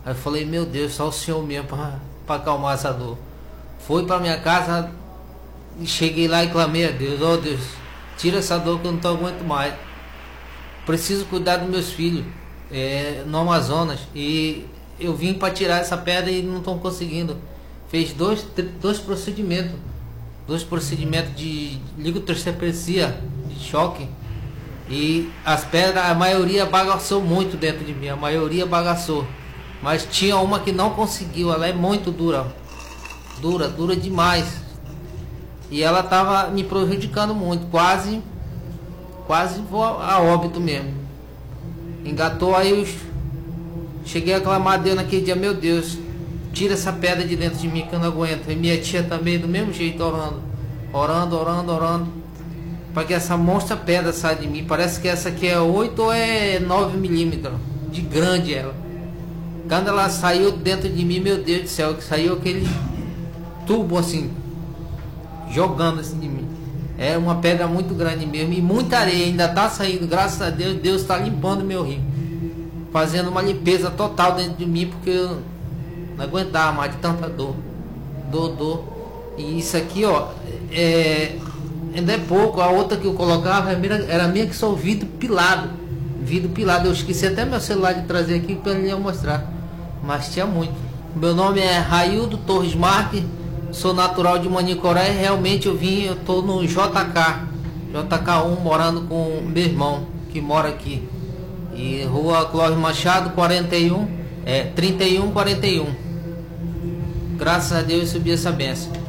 Aí eu falei, meu Deus, só o Senhor mesmo para acalmar essa dor. Fui para minha casa, cheguei lá e clamei a Deus, ó Deus, tira essa dor que eu não tô aguento mais. Preciso cuidar dos meus filhos no Amazonas. E eu vim para tirar essa pedra e não estão conseguindo. Fez dois procedimentos. Dois procedimentos de ligotripsia, de choque. E as pedras, a maioria bagaçou muito dentro de mim. A maioria bagaçou. Mas tinha uma que não conseguiu. Ela é muito dura. Dura demais. E ela estava me prejudicando muito. Quase vou a óbito mesmo. Engatou, aí eu cheguei a clamar a Deus naquele dia, meu Deus, tira essa pedra de dentro de mim que eu não aguento. E minha tia também do mesmo jeito orando, para que essa monstra pedra saia de mim. Parece que essa aqui é 8 ou é 9 milímetros de grande ela. Quando ela saiu dentro de mim, meu Deus do céu, que saiu aquele tubo assim, jogando assim de mim. É uma pedra muito grande mesmo. E muita areia ainda está saindo. Graças a Deus, Deus está limpando meu rio. Fazendo uma limpeza total dentro de mim. Porque eu não aguentava mais de tanta dor. E isso aqui, ó, ainda é pouco. A outra que eu colocava era minha, que só vidro pilado. Eu esqueci até meu celular de trazer aqui para ele mostrar. Mas tinha muito. Meu nome é Raildo Torres Marques. Sou natural de Manicoré. Realmente eu tô no JK1, morando com meu irmão que mora aqui. E Rua Clóvis Machado 41, 3141. Graças a Deus eu subi essa benção.